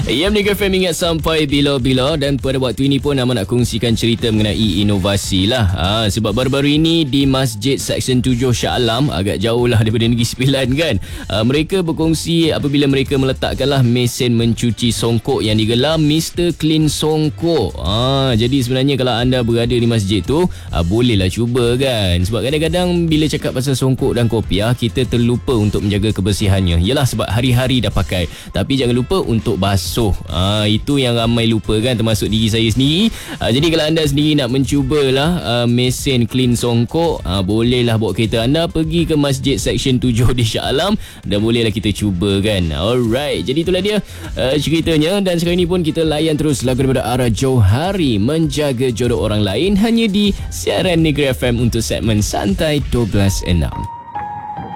Yang Negeri FM ingat sampai bila-bila. Dan pada waktu ini pun Nama nak kongsikan cerita mengenai inovasi lah. Sebab baru-baru ini di Masjid Seksyen 7 Shah Alam, agak jauh lah daripada Negeri Sembilan kan. Mereka berkongsi apabila mereka meletakkanlah mesin mencuci songkok yang digelar Mr. Clean Songkok. Jadi sebenarnya kalau anda berada di masjid tu, bolehlah cuba kan. Sebab kadang-kadang bila cakap pasal songkok dan kopiah, kita terlupa untuk menjaga kebersihannya. Yalah, sebab hari-hari dah pakai. Tapi jangan lupa untuk basuh. Itu yang ramai lupa kan, termasuk diri saya sendiri. Jadi kalau anda sendiri nak mencubalah mesin clean songkok, bolehlah bawa kereta anda pergi ke Masjid Seksyen 7 di Shah Alam dan bolehlah kita cuba kan. Alright, jadi itulah dia ceritanya. Dan sekarang ni pun kita layan terus lagu daripada Ara Johari, Menjaga Jodoh Orang Lain, hanya di siaran Negeri FM untuk segmen Santai 12.6.